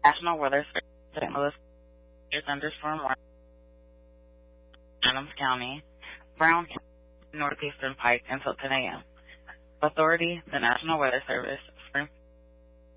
National Weather Service, St. Louis is thunderstorm warning. Adams County, Brown County, Northeastern Pike until 10 a.m. Authority, the National Weather Service,